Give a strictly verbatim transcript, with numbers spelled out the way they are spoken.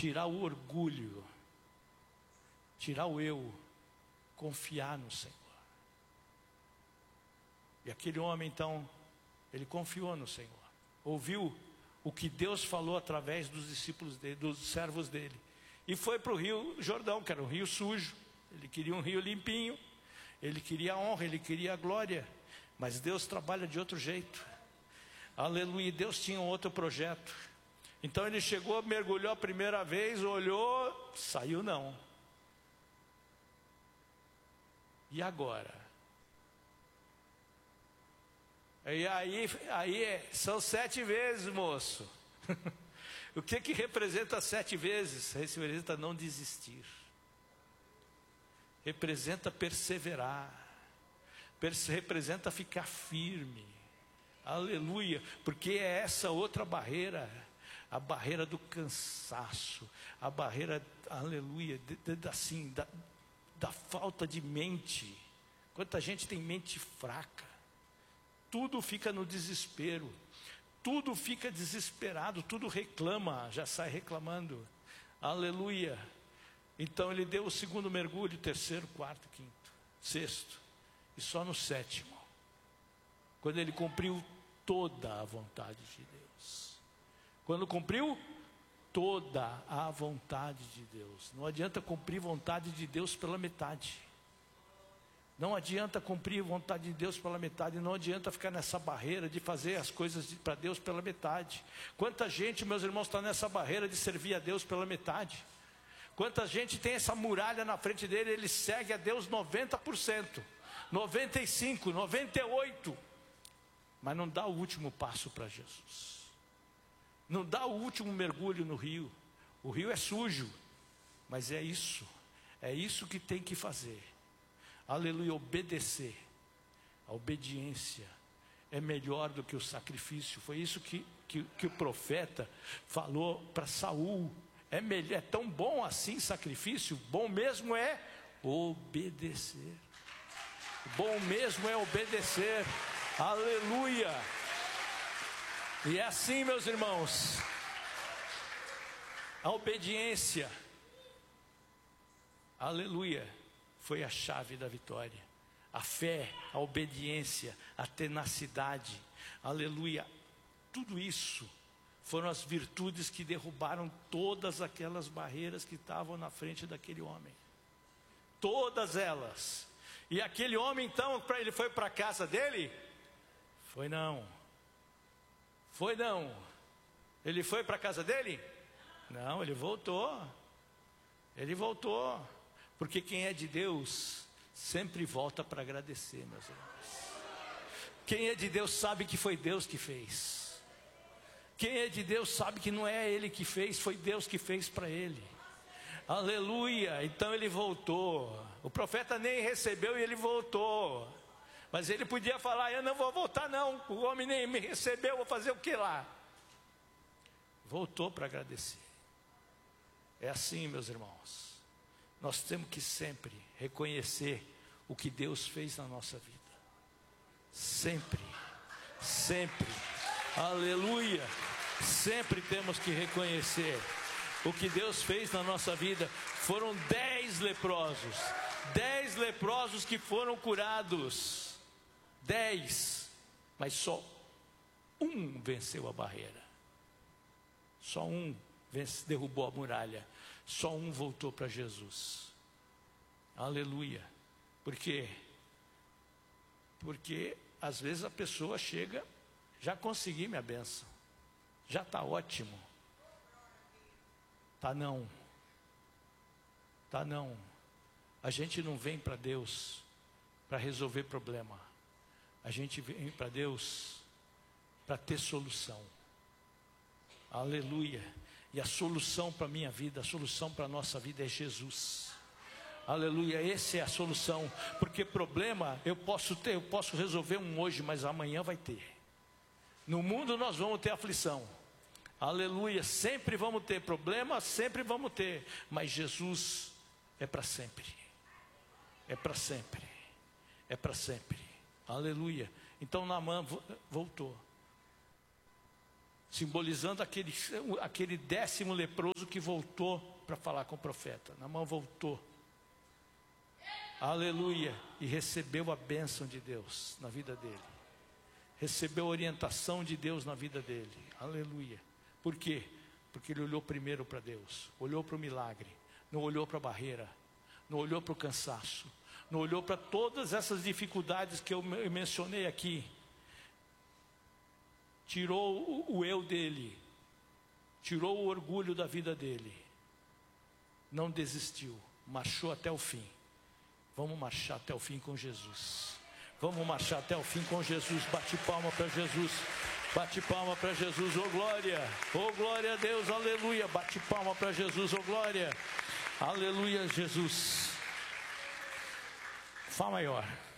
tirar o orgulho, tirar o eu, confiar no Senhor. E aquele homem então, ele confiou no Senhor, ouviu o que Deus falou através dos discípulos dele, dos servos dele, e foi para o rio Jordão, que era um rio sujo. Ele queria um rio limpinho, ele queria a honra, ele queria a glória, mas Deus trabalha de outro jeito. Aleluia, Deus tinha um outro projeto. Então ele chegou, mergulhou a primeira vez, olhou, saiu não. E agora? E aí, aí são sete vezes, moço. O que que representa sete vezes? Representa não desistir. Representa perseverar. Perse- representa ficar firme. Aleluia. Porque é essa outra barreira. A barreira do cansaço. A barreira, aleluia, de, de, assim, da, da falta de mente. Quanta gente tem mente fraca. Tudo fica no desespero. Tudo fica desesperado. Tudo reclama. Já sai reclamando. Aleluia. Então ele deu o segundo mergulho, terceiro, quarto, quinto, sexto. E só no sétimo, quando ele cumpriu toda a vontade de Deus. Quando cumpriu toda a vontade de Deus. Não adianta cumprir vontade de Deus pela metade. Não adianta cumprir a vontade de Deus pela metade. Não adianta ficar nessa barreira de fazer as coisas para Deus pela metade. Quanta gente, meus irmãos, está nessa barreira de servir a Deus pela metade. Quanta gente tem essa muralha na frente dele. Ele segue a Deus noventa por cento, noventa e cinco por cento, noventa e oito por cento, mas não dá o último passo para Jesus. Não dá o último mergulho no rio. O rio é sujo, mas é isso. É isso que tem que fazer. Aleluia, obedecer. A obediência é melhor do que o sacrifício. Foi isso que, que, que o profeta falou para Saul. É, melhor, é tão bom assim sacrifício. Bom mesmo é obedecer. Bom mesmo é obedecer. Aleluia. E é assim, meus irmãos, a obediência, aleluia, foi a chave da vitória. A fé, a obediência, a tenacidade, aleluia, tudo isso foram as virtudes que derrubaram todas aquelas barreiras que estavam na frente daquele homem. Todas elas. E aquele homem então, para ele foi para a casa dele? Foi não. Foi não. Ele foi para a casa dele? Não, ele voltou. Ele voltou. Porque quem é de Deus sempre volta para agradecer, meus irmãos. Quem é de Deus sabe que foi Deus que fez. Quem é de Deus sabe que não é ele que fez, foi Deus que fez para ele. Aleluia. Então ele voltou. O profeta nem recebeu e ele voltou. Mas ele podia falar: eu não vou voltar não, o homem nem me recebeu, vou fazer o que lá? Voltou para agradecer. É assim, meus irmãos. Nós temos que sempre reconhecer o que Deus fez na nossa vida. Sempre, sempre, aleluia. Sempre temos que reconhecer o que Deus fez na nossa vida. Foram dez leprosos, dez leprosos que foram curados. Dez, mas só um venceu a barreira. Só um vence, derrubou a muralha. Só um voltou para Jesus. Aleluia. Por quê? Porque às vezes a pessoa chega, já consegui minha bênção, já está ótimo. Tá não. Tá não. A gente não vem para Deus para resolver problema. A gente vem para Deus para ter solução. Aleluia. E a solução para a minha vida, a solução para a nossa vida é Jesus. Aleluia, essa é a solução. Porque problema eu posso ter, eu posso resolver um hoje, mas amanhã vai ter. No mundo nós vamos ter aflição. Aleluia, sempre vamos ter problema, sempre vamos ter. Mas Jesus é para sempre. É para sempre. É para sempre. Aleluia. Então Naamã voltou. simbolizando aquele, aquele décimo leproso que voltou para falar com o profeta. Naamã voltou, aleluia, e recebeu a bênção de Deus na vida dele, recebeu a orientação de Deus na vida dele, aleluia. Por quê? Porque ele olhou primeiro para Deus, olhou para o milagre, não olhou para a barreira, não olhou para o cansaço, não olhou para todas essas dificuldades que eu mencionei aqui. Tirou o, o eu dele, tirou o orgulho da vida dele, não desistiu, marchou até o fim. Vamos marchar até o fim com Jesus. Vamos marchar até o fim com Jesus. Bate palma para Jesus. Bate palma para Jesus. Oh glória. Oh glória a Deus. Aleluia. Bate palma para Jesus. Oh glória. Aleluia, Jesus. Fá maior.